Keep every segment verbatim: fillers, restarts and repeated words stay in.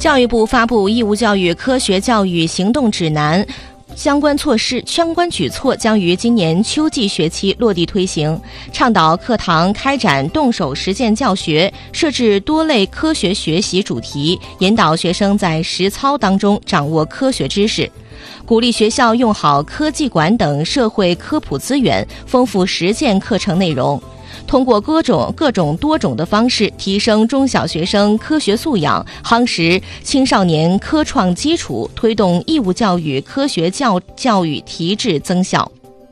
教育部发布《义务教育科学教育行动指南》。相关措施、相关举措将于今年秋季学期落地推行，倡导课堂开展动手实践教学，设置多类科学学习主题，引导学生在实操当中掌握科学知识，鼓励学校用好科技馆等社会科普资源，丰富实践课程内容。通过各种各种多种的方式，提升中小学生科学素养，夯实青少年科创基础，推动义务教育科学教教育提质增效。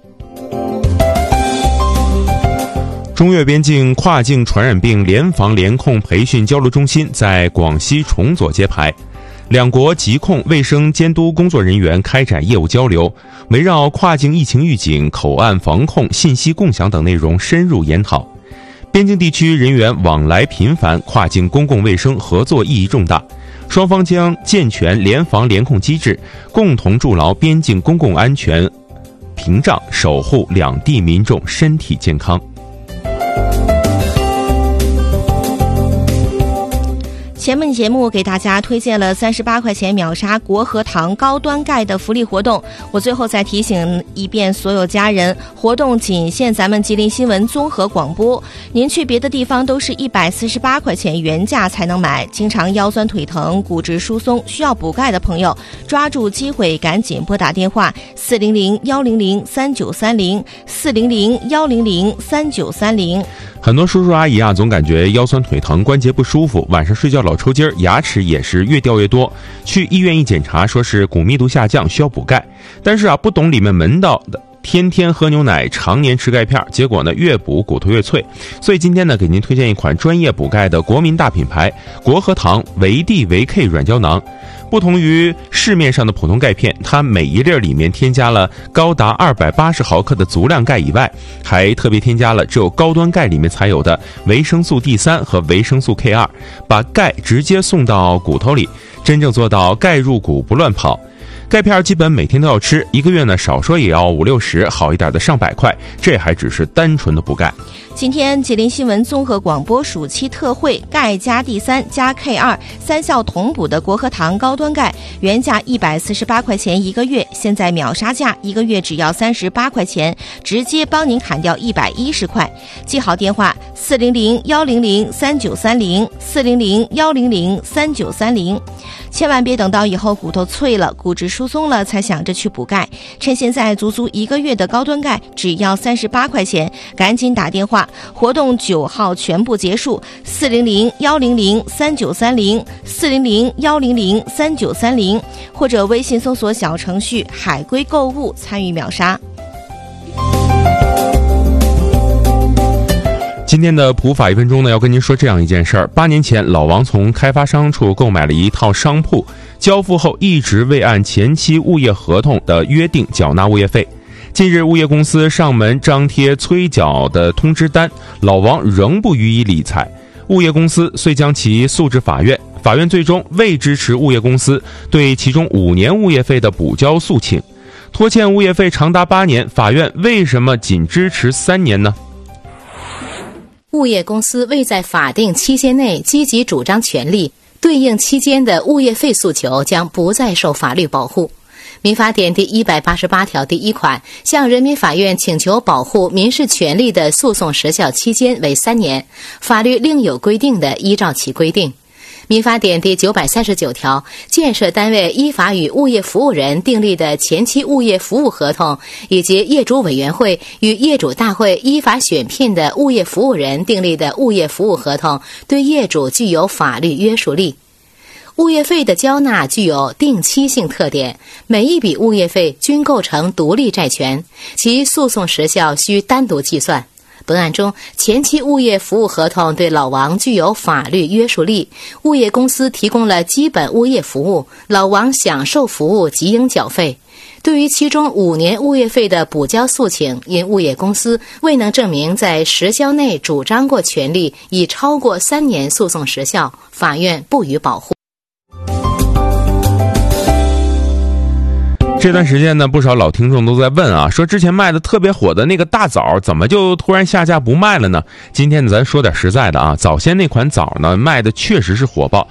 中越边境跨境传染病联防联控培训交流中心在广西崇左揭牌，两国疾控卫生监督工作人员开展业务交流，围绕跨境疫情预警、口岸防控、信息共享等内容深入研讨。边境地区人员往来频繁，跨境公共卫生合作意义重大，双方将健全联防联控机制，共同筑牢边境公共安全屏障，守护两地民众身体健康。 前面节目给大家推荐了三十八块钱秒杀国和堂高端钙的福利活动，我最后再提醒一遍所有家人，活动仅限咱们吉林新闻综合广播，您去别的地方都是一百四十八块钱原价才能买。经常腰酸腿疼、骨质疏松需要补钙的朋友，抓住机会赶紧拨打电话四零零幺零零三九三零四零零幺零零三九三零。 很多叔叔阿姨啊，总感觉腰酸腿疼、关节不舒服，晚上睡觉老抽筋儿，牙齿也是越掉越多。去医院一检查，说是骨密度下降，需要补钙。但是啊，不懂里面门道的，天天喝牛奶，常年吃钙片，结果呢越补骨头越脆。所以今天呢，给您推荐一款专业补钙的国民大品牌国和堂维 D 维 K 软胶囊。不同于市面上的普通钙片，它每一粒里面添加了高达二百八十毫克的足量钙以外，还特别添加了只有高端钙里面才有的维生素 D 三 和维生素 K 二， 把钙直接送到骨头里，真正做到钙入骨不乱跑。钙片基本每天都要吃，一个月呢少说也要五六十，好一点的上百块，这还只是单纯的补钙。 今天吉林新闻综合广播暑期特惠，钙加 D 三 加 K 二 三效同补的国和堂高端钙，原价一百四十八块钱一个月，现在秒杀价，一个月只要三十八块钱，直接帮您砍掉一百一十块。记好电话四零零幺零零三九三零四零零幺零零三九三零。千万别等到以后骨头脆了、骨质疏松了才想着去补钙，趁现在足足一个月的高端钙只要三十八块钱，赶紧打电话，活动九号全部结束，四零零幺零零三九三零四零零幺零零三九三零，或者微信搜索小程序海龟购物参与秒杀。 今天的普法一分钟呢，要跟您说这样一件事儿。八年前，老王从开发商处购买了一套商铺，交付后一直未按前期物业合同的约定缴纳物业费。近日，物业公司上门张贴催缴的通知单，老王仍不予以理睬，物业公司遂将其诉至法院。法院最终未支持物业公司对其中五年物业费的补交诉请，拖欠物业费长达八年，法院为什么仅支持三年呢？ 物业公司未在法定期限内积极主张权利，对应期间的物业费诉求将不再受法律保护。民法典第一百八十八条第一款，向人民法院请求保护民事权利的诉讼时效期间为三年，法律另有规定的依照其规定。民法典第九百三十九条，建设单位依法与物业服务人订立的前期物业服务合同，以及业主委员会与业主大会依法选聘的物业服务人订立的物业服务合同，对业主具有法律约束力。物业费的交纳具有定期性特点，每一笔物业费均构成独立债权，其诉讼时效需单独计算。本案中，前期物业服务合同对老王具有法律约束力，物业公司提供了基本物业服务，老王享受服务即应缴费。对于其中五年物业费的补交诉请，因物业公司未能证明在时效内主张过权利，已超过三年诉讼时效，法院不予保护。 这段时间呢，不少老听众都在问啊，说之前卖的特别火的那个大枣怎么就突然下架不卖了呢？今天呢，咱说点实在的啊，早先那款枣呢卖的确实是火爆，